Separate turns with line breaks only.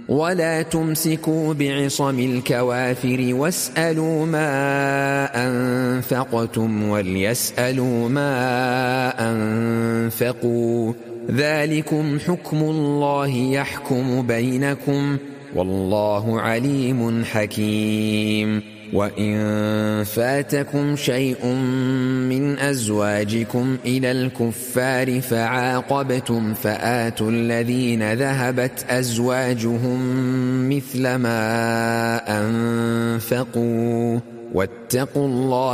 ولا تمسكوا بعصم الكوافر واسألوا ما أنفقتم وليسألوا ما أنفقوا ذلكم حكم الله يحكم بينكم والله عليم حكيم. وإن فاتكم شيء من أزواجكم إلى الكفار فعاقبتم فآتوا الذين ذهبت أزواجهم مثل ما أنفقوا واتقوا الله